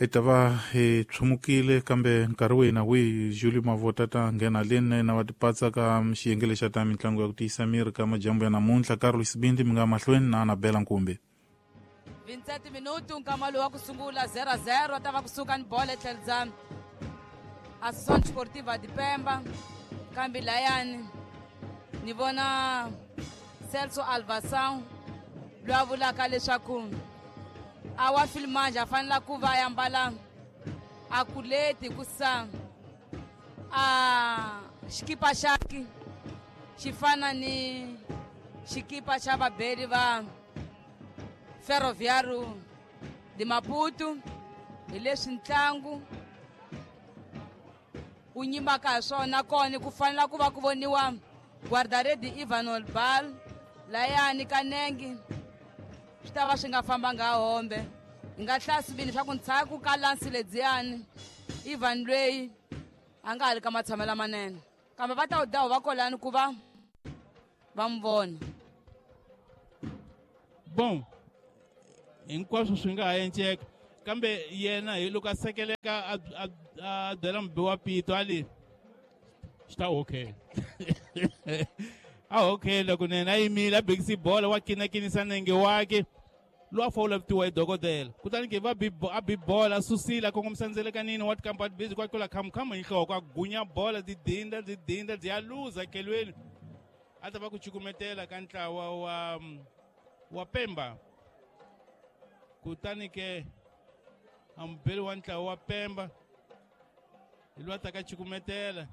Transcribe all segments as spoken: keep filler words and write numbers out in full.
Etava e tsumukile kambe nkarhi wihi na wihi Julie Mavota ta nghena leni na va tipatsa ka xiyenge xa ta mitlangu ya ku tiyisa miri ka majambu ya namuntlha. Carlos Bindi mi nga mahlweni na Anabela Nkumbi. vinte minutos nkama lowu wa ku sungula zero a zero ta va kusuka ni bola etlhelo bya Associação Desportiva de Pemba. Kambe layani ni vona Celso Alvação loyi a vulaka leswaku a wa filmanje a fanele ku va ya mbala akuleti kusa a xikipa xaki xi fana ni xikipa xa vabeli va Ferroviário de Maputo. Hi leswi ntlangu wu nyimbaka hi swona kona ku fanele ku va ku voniwa guardaredi Ivan Olbal layani ka nengi swi ta va swi nga fambanga hombe. Hi nga hlasivini swa ku ntshaka ku ka lansi ledziyani Ivan lweyi a nga ha ri ka matshamelo manene kambe va ta wu dawu va kolani ku va va n'wi vona. Bom, hinkwaswo swi nga ha enceka kambe yena hi loko a sekeleka a byela mubi wa pito ali swi ta okay a okay loko nena a yimile a bekisi bola wa kinakinisa nenge wake lo a fawula vitiwa hi dokodela kutani ke va a bi bola a susile a kongomisa ndzelekanini wa tikampani busy kwakola khamukhamu hi nhloko a gunya bola byi dinda byi dinda byi ya luza kelweni a ta va ku cukumetela ka ntlawa wa wa Pemba. Kutani ke ambeli wa ntlawa wa Pemba hi lo ataka cukumetela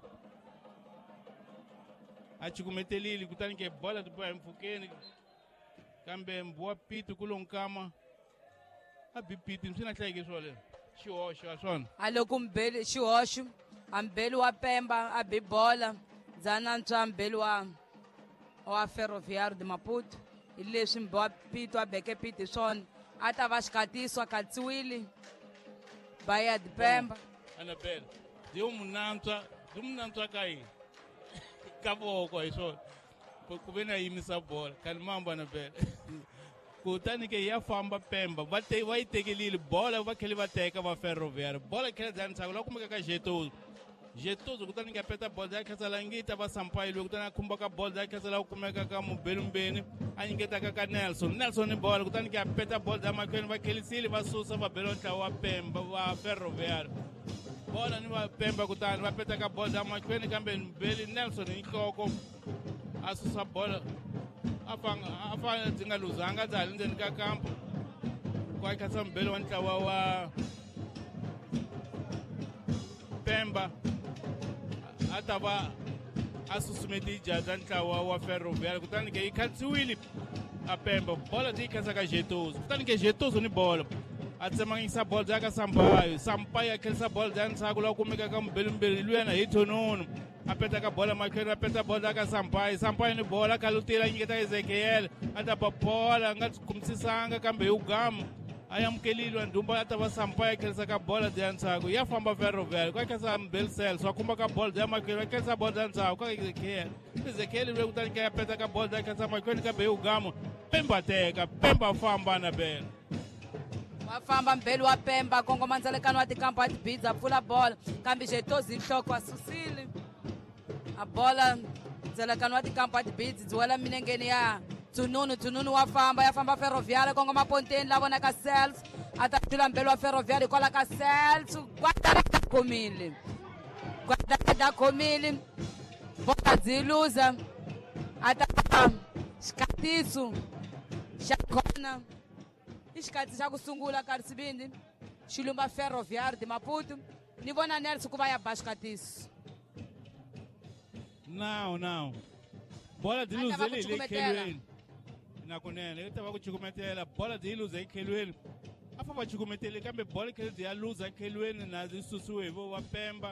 a cukumetelile kutani ke bola ti boha empfhukeni kambe mbuwa pito kulonkama a bi pito swi na hlayeke swole xihoxo a swona a loko mbeli xihoxo a mbeli wa Pemba a bi bola dzanantswa mbeli wa wa Ferroviário de Maputo hi leswi mbuwa pito a beke pito hi swona a ta va xikatiso a katsiwile baya de Pemba. Anabela ndi umunantswa ndi umunantswa ka yini ka voko hi swona ku ve na yimisa bola kani mambo Anabela kutani ke ya famba Pemba va te va yi tekelile bola va khele va teka va Ferroviário bola khele dzani tsako la kumeka ka Jetozo Jetozo kutani ke peta bola ya khatsalangita va Sampaio lo kutani khumba ka bola ya khatsala kumeka ka Mubelumbe a nyingeta ka Nelson Nelson bola kutani ke peta bola ya makhweni va khelisile va susa va belo ntlawa wa Pemba va Ferroviário bola ni va Pemba kutani va peta ka bola ya makhweni kambe Mbeli Nelson hi nhloko a susa bola a fanga a fanga dzinga luzanga dzali ndzeni ka kampo kwa khatsa Mbeli wa ntlawa wa Pemba a ta va a susumete ijaza ntlawa wa Ferroviário kutani ke yi khatsiwile a Pemba bola ti yi khatsa ka Jetozo kutani ke Jetozo ni bola a tsemangisa bola ya ka Sampaio Sampaio a khelisa bola ya ntsako la kumeka ka Mbelimbeli luyana hi thonono a peta ka bola makhweni a peta bola ka Sampaio Sampaio ni bola ka lutila a nyiketa Ezekiel a ta ba bola a nga kumisisanga kambe hi ugamu a yamukelile ndhumba a ta va Sampaio a khelisa ka bola ya ntsako ya famba Ferroviário kwa khelisa Mbeli Celso a kumba ka bola ya makhweni a khelisa bola ya ntsako ka Ezekiel Ezekiel lwe kutani ke a peta ka bola ya khelisa makhweni kambe hi ugamu Pemba teka Pemba famba Anabela wa famba mbeli wa Pemba kongoma ndzelekano wa tikampo a tibidzi a pfula bola kambe Jetozo hi nhloko a susile a bola ndzelekano wa tikampo a tibidzi byi wela minengeni ya Dzununu Dzununu wa famba ya famba Ferroviário kongoma ponteni la vona ka Celso a ta hlula mbeli wa Ferroviário kwala ka Celso guardareda khomile guardareda khomile bola byi luza a ta xikatiso xa kona i xikati xa ku sungula Carlos Bindi xi lumba Ferroviário de Maputo ni vona Nelson ku va ya ba xikatiso não não bola de luz ele ele kelweni na kunene ele tava ku chukumetela bola de luz ele kelweni a famba chukumetele kambe bola ke de luz ele kelweni na zisusuwe vo wa Pemba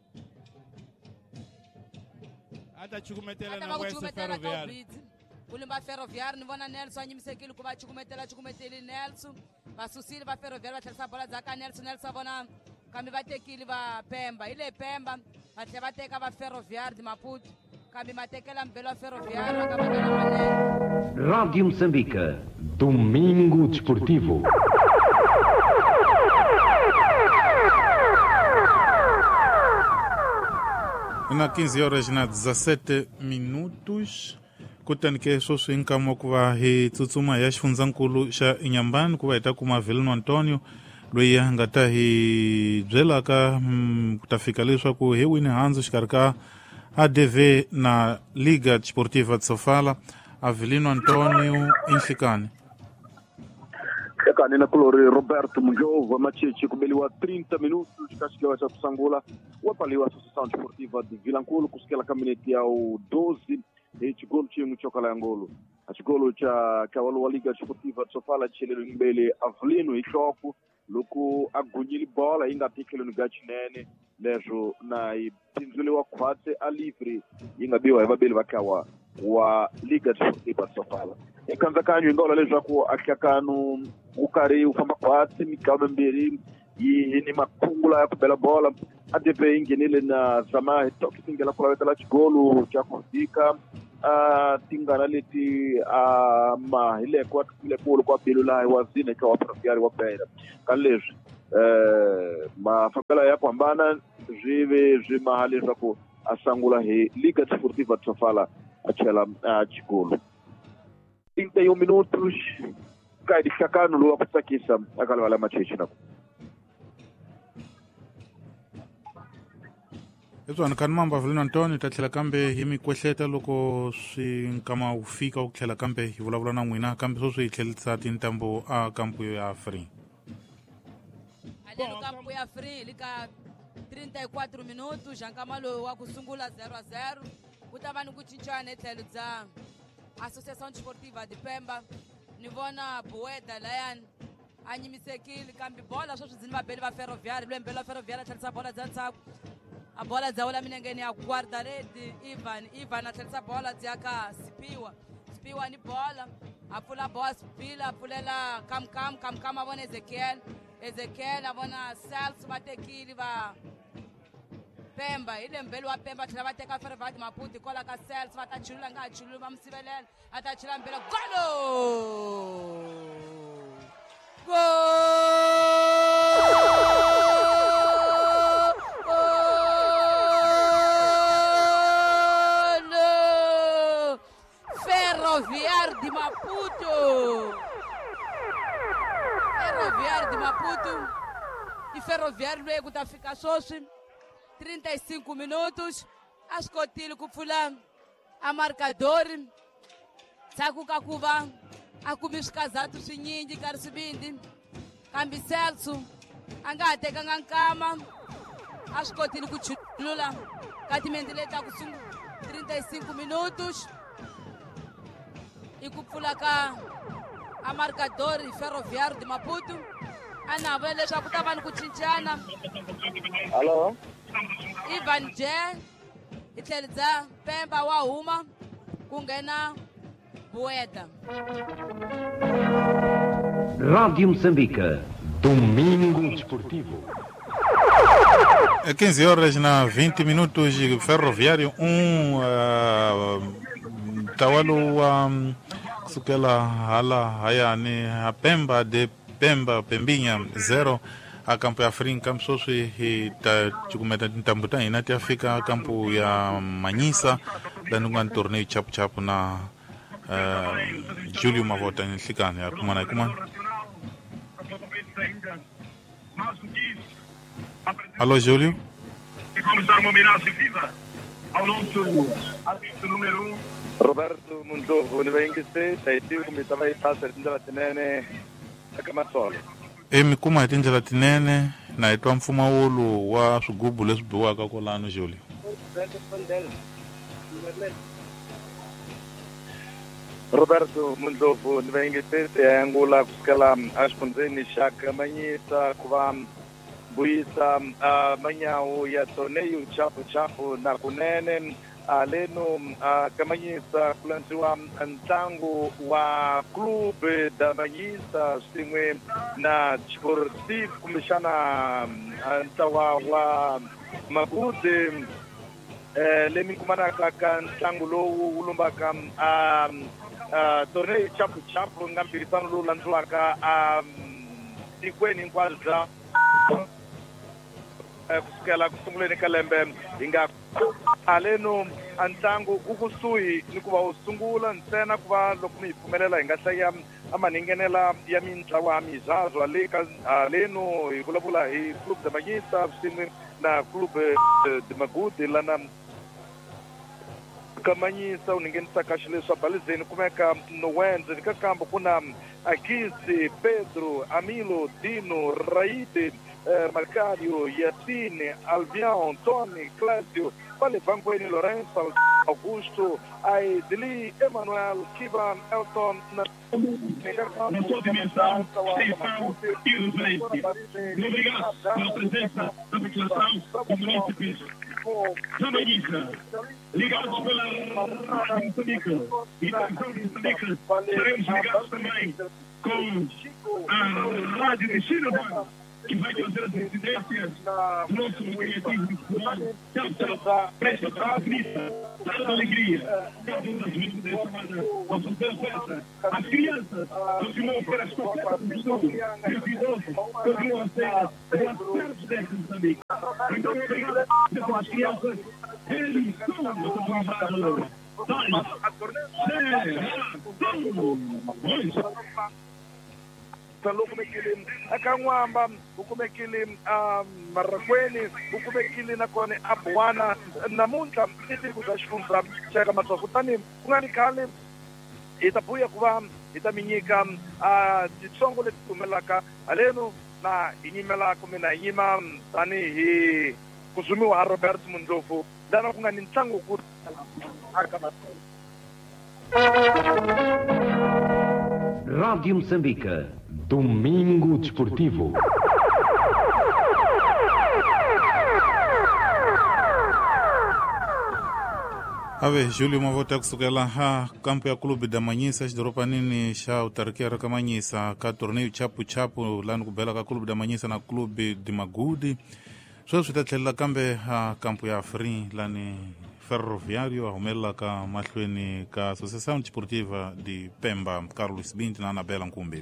ata chukumetela na West Ferroviário kulimba Ferroviário ni vona Nelson anyimisekile ku va chukumetela chukumetele Nelson va susile va Ferroviário va tlherisa bola dzaka Nelson Nelson vona kambe va tekile va Pemba ile Pemba va tlhe va teka va Ferroviário de Maputo kambe matekela mbelo Ferroviário akabana manene. Rádio Moçambique, Domingo Desportivo. na quinze horas na dezessete minutos. Kutanike soso inkamo kuwa he tutsuma ya xifunzankulu xa Inhambane kuwa itaku Avelino Antônio loyi ngata hi byela ka mm, kutafika leswaku he wini hanzo xikarhi ka A D V na Liga Desportiva de Sofala. Avelino Antônio inhlikani Ekani na kulori Roberto Munjova machichi kubeliwa trinta minutos kasikiwa cha kusangula wapaliwa Associação Desportiva de Vilankulu kusikela kabineti yao doze e chigolo chingu chokala ngolo achigolo cha kawalo wa Liga Desportiva de Sofala chilelo mbele Avelino ichoku luku agunyili bola inga tikelo ngachinene lejo na ipinzule wa kwate a livre inga biwa ebabeli bakawa wa Liga Desportiva de Sofala ikanza kanyu ingola lejo ku akakanu ukari ufamba kwate mikaba mbiri yini makungula ya kubela bola A D V ingenile na zama toki tingela kula wetala chigolo cha kuzika a tingana leti a ma ile kwa ile polo kwa bilula wazine kwa waprofiari wa pera kalejo eh ma fakala ya kwambana jive jimahali zako asangula he Liga Desportiva de Sofala achela chigolo trinta e um minutos kaidi kakanu lo kutakisa akala wala machechi nako Ezo kan mamba Avelino Antônio tatlela kambe himi kwehleta loko swi kama ufika ukuthlela kambe hivulavula na n'wina kambe so swi tlhelisa tintambo a kampu ya free alelo kampu ya free lika trinta e quatro minutos jankamalo wa kusungula zero a zero kutava ni ku cincana etlhelo dza Associação Desportiva de Pemba ni vona Boeda Lion a nyimisekile kambe bola swo swi dzini vabeli va Ferroviário lwembeli va Ferroviário a tlhelisa bola dza ntsako a bola dzawula minengeni ya guarda redi Ivan Ivan a tlhelisa bola dziyaka Sipiwa Sipiwa ni bola a pfula bola Sipila a pfulela Kamkam Kamkam a vona Ezekiel Ezekiel a vona Celso va tekile va Pemba hi le mbeli wa Pemba tlhela va teka Ferroviário Maputo kola ka Celso va ta chilula nga chilula va msivelela a ta chila mbele golo Ferroviário de Maputo Ferroviário de Maputo e Ferroviário luego tá ficar soci trinta e cinco minutos ascotilho kupfula a marcador saku kakuva akumiskazatu swinyingi kari swibindi kambi Celso anga atekanga nkama ascotilho kuchulula katimende leta kusungu trinta e cinco minutos e kupfula ka a marcador Ferroviário de Maputo ana vele leswaku ta vanhu ku cincana Alô Ivan J itlhelidza Pemba wa huma ku nghena Boeda Rádio Moçambique Domingo Desportivo é quinze horas na vinte minutos Ferroviário um uh, tawalo wa um, kusukela hala haya ni a Pemba de Pemba Pembinha zero a campo ya Free campo soso hi ta chukumeta ntambuta inati afika campo ya Manyisa danunga torneio chapu chapu na uh, Julio Mavota nhlikani ya kumana kumana Alô Julio Vamos dar uma homenagem viva ao nosso número um Roberto Munjova ni vengi se taiti kumitava itasa tindala tinene akamasolo emi kuma hitindlela tinene na itwa mfuma wulu wa swigubu leswi biwaka kolano Julio Roberto Munjova ni vengi se yangula kusikela asponzeni shaka Manyisa kuva buisa manyawo ya torneio chapo chapo na kunene aleno Kamanyisa kulanziwa ntango wa clube da Manyisa stingwe na Desportivo kumishana ntawa wa Maputo lemi kumana kaka ntango lowu ulumbaka torneio chapo chapo ngambirisano lo lanziwaka tikweni nkwaza kusukela kusunguleni ka lembe hi nga aleno a ntlangu u kusuhi ni ku va u sungula ntsena ku va loko mi hi pfumelela hi nga hlaya a maningenela ya mitlawa ya mizazwa le ka aleno hi vulavula hi Club de Manyisa swin'we na Club de Magudi lana ka Manyisa u ningenisaka xilo swa balizeni kumeka nowenze ni ka kambo ku na Akisi, Pedro, Amilo, Dino, Raide, eh, Marcadio, Yassine, Albion, Tony, Cláudio, Vale Banqueni, Lorenzo, Augusto, Aideli, Emanuel, Kivan, Elton, na Na sua dimensão, Stefano e os Leite. Obrigado pela presença da população do município. Jamaíca, ligados pela Rádio Moçambique e da Rádio Moçambique, estaremos ligados também com a Rádio de China, que vai trazer as incidências do nosso criativo cultural, presta para a vida, da alegria, cada uma das vezes chamada nossa festa. As crianças continuam a ter as completas de estudo, e os idosos continuam a ser as destas Moçambique. Então, obrigado pelas crianças, eles são o nosso trabalho. Falou como é que ele a Canguamba, como é que ele a Marraquene, como é que ele na Cone a Boana, na Munta, esse que das compras chega mais ao Futani, um anicale, e tapuia kuva, e taminhika a de Songole de Melaka, aleno na inimela como na ima, tani e consumiu a Roberto Mundofo, dando com a Nintango Kur. Rádio Moçambique, Domingo Desportivo. Ave Júlio Mavota kusukela ha kampu ya Clube da Manyisa xidoropa nini xa utarikera ka Manyisa ka torneio chapu chapu lani ku bela ka Clube da Manyisa na Clube de Magudi sweswi swi ta tlhelela kambe ha kampu ya Free lani Ferroviário a humelela ka mahlweni ka Associação Desportiva de Pemba Carlos Binti na Anabela Nkumbi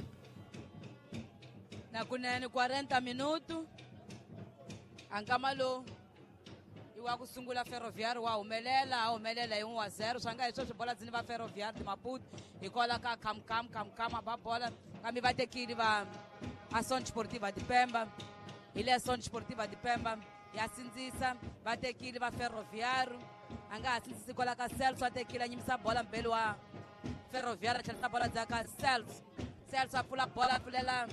na kunene quarenta minutos ankamalo iwa kusungula Ferroviário wa humelela a humelela hi um a zero swa nga hi sweswi bola dzini va Ferroviário de Maputo hikola ka kam kam kam kam ba bola kambe vatekili va Ação Desportiva de Pemba ile Ação Desportiva de Pemba ya sindzisa vatekili va Ferroviário anga ha sindzisi kola ka Celso vatekili a nyimisa bola mbeli wa Ferroviário a tlhelisa bola dzaka Celso Celso a pfula bola a pfulela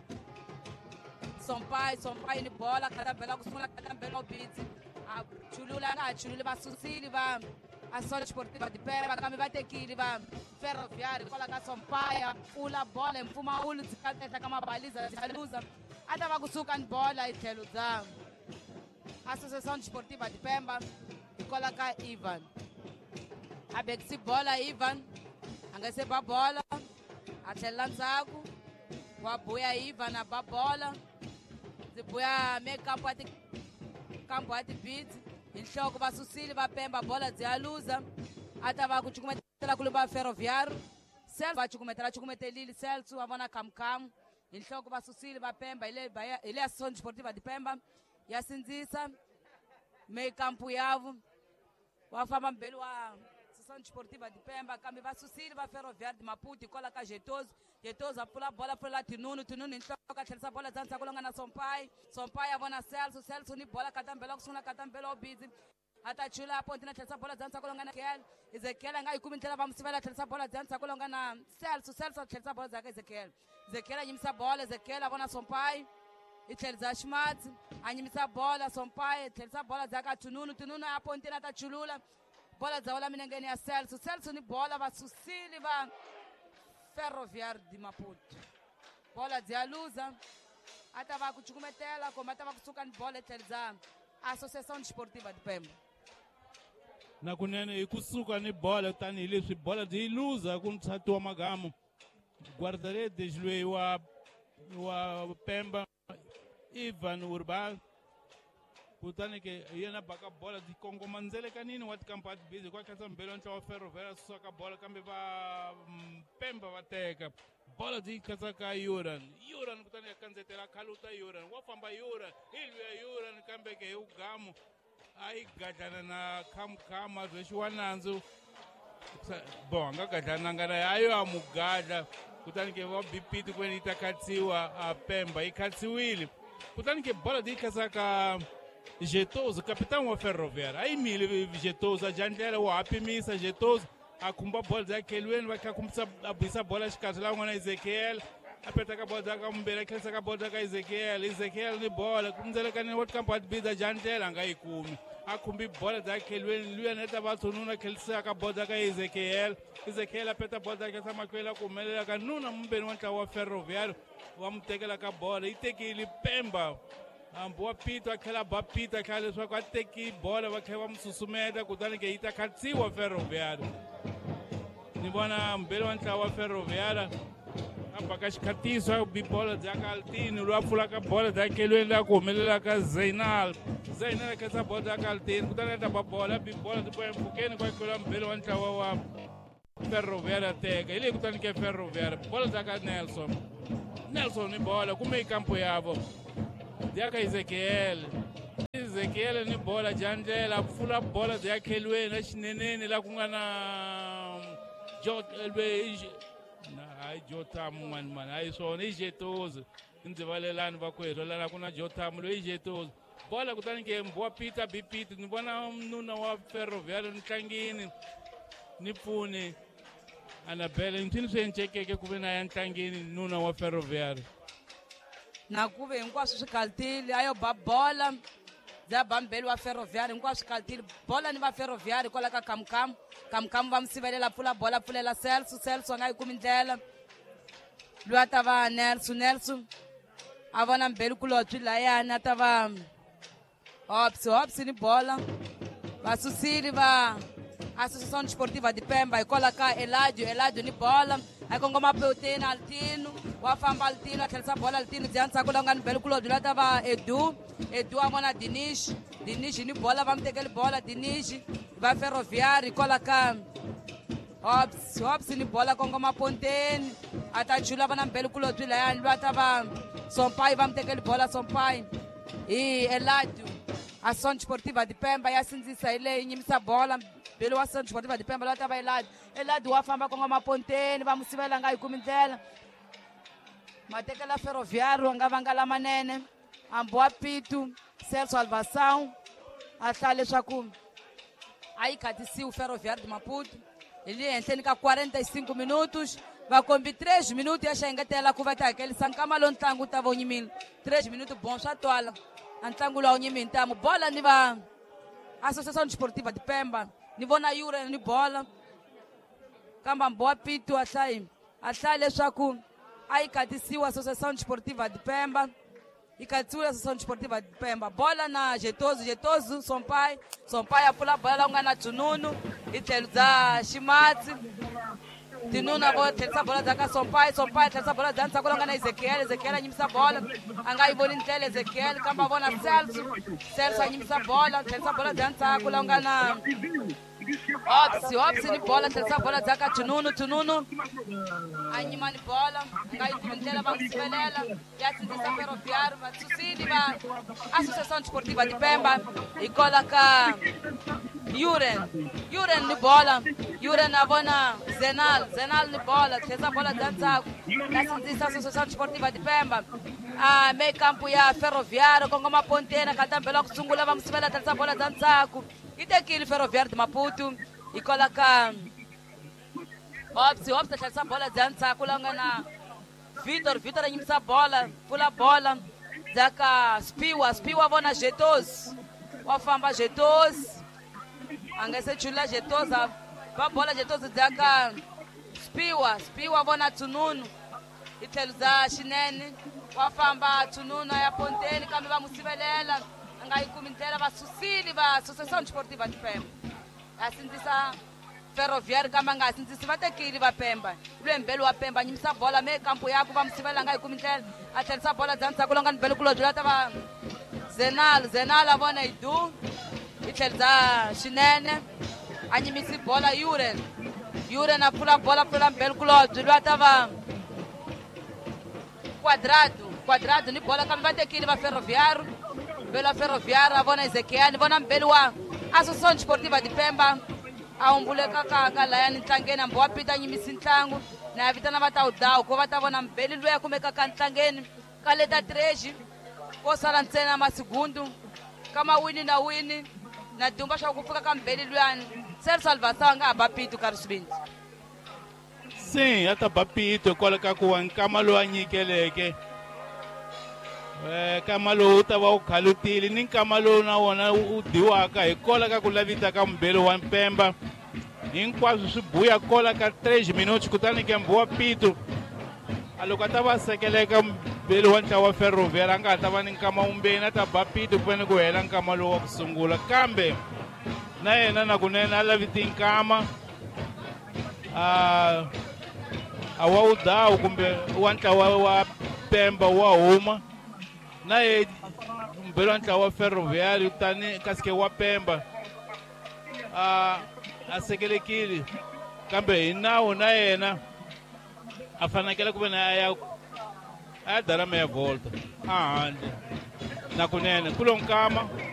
Sompai, Sompai ni bola, cada bela kusungula cada bela obiti. A chulula na chulula va susili va Ação Desportiva de Pemba, kami va tekili va Ferroviário, kola ka Sompai, a pula bola, mfuma ulu zikateta kama baliza zihaluza. Ata va kusuka ni bola i tlhelo dza Associação Desportiva de Pemba, i kola ka Ivan. A bekisi bola Ivan, anga se ba bola, a tlhelela ndzhaku, wa buya Ivan a ba bola. Zibuya me campo ati campo ati beat inhloko basusili bapemba bola ziyaluza ata va kuchukumetela kuluba Ferroviário Celso va chukumetela chukumetelili Celso avona kamkam inhloko basusili bapemba ile ile Ação Desportiva de Pemba yasindzisa me campo yavo wafamba mbeli wa Ação Desportiva de Pemba kambe basusili va Ferroviário de Maputo ikola ka Jetoso Jetoso a pula bola pula Tinunu Tinunu inhloko a tlhelisa bola dzanisa kulonga na Sompai Sompai avona Celso Celso ni bola katambela kusungula katambela obizi ata chula a pontina tlhelisa bola dzanisa kulonga na Ezekiel Ezekiel anga ikumi tlhela va musivela tlhelisa bola dzanisa kulonga na Celso Celso a tlhelisa bola dzaka Ezekiel Ezekiel a nyimisa bola Ezekiel avona Sompai i tlhelisa Schmatz a nyimisa bola Sompai tlhelisa bola dzaka Tinunu Tinunu a pontina ata chulula bola dzawela minengeni ya Celso Celso ni bola va susili va Ferroviário de Maputo bola ziyaluza ata va kuchukumetela komba ata va kusuka ni bola etlheliza Associação Desportiva de Pemba na kunene hi kusuka ni bola tanihileswi bola byi luza ku ntsatiwa magamo guardarete xilweyi wa wa Pemba Ivan Urban kutani ke yena baka bola di kongoma ndzele kanini wa tikampa ti busy kwa khatsa mbelo ntlawa Ferroviário suka bola kambe va Pemba va teka bola de kasaka Yuran. Yuran kutani akanzetela kaluta Yuran. Wafamba Yuran. Ilwe Yuran kambeke ugamo. Ai gadana na kam kama zveshiwananzo. Bom, angagadana ngara ayo amugada. Kutani ke wabipiti kweni itakatsiwa a Pemba ikatsiwili. Kutani ke bola de kasaka Jetoso, capitão wa Ferroviária. Aí mil Jetoso, a janela o apimisa Jetoso. A kumba bola daquele ano vai começar a buscar bola de casa lá com Ezequiel. Aperta a bola da Gambela, que a bola da Ezequiel, Ezequiel de bola, como ele quer no outro campo de vida janela, angai come. A kumbi bola daquele ano, Luan está batendo naquele saca a bola da Ezequiel. Ezequiel aperta a bola daquela samaquela com ele, ela não não bem onde o Ferroviário. Vamos ter aquela bola e tem que ele Pemba. A boa pita, aquela boa pita, aquela só que tem que bola, vai que vamos susumeda, kutani que ita katsi wa Ferroviário. Ni bwana mbele wanta wa Ferroviária. Abakash katisa bibola za kaltini, lwafula ka bola za kelwenda komelela ka Zainal. Zainal ka sa bola za kaltini, kutani ta bola bibola ndipo mpukeni kwa kula mbele wanta wa Ferroviária tega. Ile kutani ke Ferroviária, bola za ka Nelson. Nelson ni bola, kume campo yavo. Diaka Ezequiel. Ezequiel ni bola janjela fula bola daquele we na chinenene la kungana Jot elbe na ai Jotam man man ai so ni Jetoso. Nze vale lana bakwero la kuna Jotam lo Jetoso. Bola kutani ke mboa pita bipita ni bona nuna wa Ferroviário ntangini. Ni pune Anabela ntini sencheke ke kubena yantangini nuna wa Ferroviário. Na kuve hinkwaswo swi kaltile ayo ba bola za bambeli wa Ferroviário hinkwaswo swi kaltile bola ni va Ferroviário kola ka kamkam kamkam va msivelela pfula bola pfulela Celso Celso nga yi kumi ndlela loyi a ta va Nelson Nelson a vona mbeli kulobye layani a ta va Hops Hops ni bola va susili va Associação Desportiva de Pemba e kola ka Eladio Eladio ni bola aí kongoma Peutena Altino wafamba Altino atlesa bola Altino dianza kulonga nibele kulobye la tava Edu Edu amona Dinish Dinish ni bola vamtekeli bola Dinish va Ferroviário kola ka Hops Hops ni bola kongoma Ponteni atachula vana mbele kulobye layani la tava Sompai vamtekeli bola Sompai e Eladio Ação Desportiva de Pemba yasinzisa ile inyimisa bola pelo Ação Desportiva de Pemba lá tava Eladio Eladio wafamba kongoma Ponteni vamos sivela nga ikumi ndlela matekela Ferroviário angavangala manene amboa pitu Celso Alvação ahlale leswaku aí khatisi o Ferroviário de Maputo ele enhleni ka quarenta e cinco minutos vakombi três minutos ya xengetela ku va ta hakelisa nkama lo ntlangu ta vonyimile três minutos bom swa twala a ntlangu lowu nyimini tamu bola ni va Associação Desportiva de Pemba ni vona Yuran ni bola kamba amboa pitu ahlai ahlale leswaku aí khatisiwa Associação Desportiva de Pemba e khatsiwa Associação Desportiva de Pemba bola na Jetoso Jetoso Sompai Sompai a pula bola nga na Tununu e tlhelo za Ximatsi Tununu a vo tlherisa bola za ka Sompai Sompai tlherisa bola za ntsako nga na Ezequiel Ezequiel a nyimisa bola a nga yi voni ndlela Ezequiel kamba vona Celso Celso a nyimisa bola tlherisa bola za ntsako nga na Hops Hops ni bola tlherisa bola za ka Tununu Tununu a nyima ni bola nga yi kumi ndlela va msivelela ya sindzisa Ferroviário va susili va Associação Desportiva de Pemba hi kola ka Yuran Yuran ni bola Yuran a vona Zenal Zenal ni bola tlherisa bola za ntsako ya sindzisa Associação Desportiva de Pemba a meio campo ya Ferroviário kongoma Pontena katambela ku sungula va msivela tlherisa bola za ntsako i tekile Ferroviário de Maputo hi kola ka Hops Hops ta tlherisa bola za ntsako la nga na Vitor Vitor a nyimisa bola pfula bola za ka Spiwa Spiwa vona Jetoso wa famba Jetoso a nga se chula Jetoso va bola Jetoso za ka Spiwa Spiwa vona Tununu i tlhelo za xinene wa famba Tununu ya Ponteni kambe va musivelela a nga yi kumi ndlela va susili va Associação Desportiva de Pemba a sindzisa Ferroviário kamba nga sindzisi va tekile va Pemba lwe mbeli wa Pemba nyimisa bola me campo yako va musivela nga yi kumi ndlela a tlherisa bola za ntsako longa ni beli kulobye la ta va Zenal Zenal a vona Edu i tlhelo za xinene a nyimisi bola Yuran Yuran a pfula bola pfula mbeli kulobye lwa ta va quadrado quadrado ni bola kambe va tekile va ferroviário mbelo wa ferroviário a vona Ezequiel vona mbelo wa Associação Desportiva de Pemba a umbuleka kaka layani ntlangeni ambo wa pita nyimisi ntlangu na ya vitana va ta udawu ko va ta vona mbeli luya kumeka ka ntlangeni ka leta treji ko sala ntsena masegundu kama wini na wini na dumba swa ku fika ka mbeli luyani ser salvação a nga ha ba pito Carlos Bindi. Sim, ata bapito kola ka ku nkama lo a nyikeleke eh kama lo u ta va u khalutile ni nkama lo na wona u diwaka hi kola ka ku lavita ka mbelo wa Pemba hinkwaswo swi buya kola ka três minutos kutani ke mboa pito aloko ta va sekeleka mbelo wa ntlawa ferroviário nga ta va ni nkama umbeni ata bapito pene ku hela nkama lo wa ku sungula kambe na yena na kunene a laviti nkama a a wa udawu kumbe wa ntlawa wa Pemba wa huma na ye mbelo wa ntlawa ferroviário tani kasike wa Pemba a a sekelekile kambe hi nawu na yena a fanekele ku ve na ya a ya darama ya volta a handle na kunene kulo nkama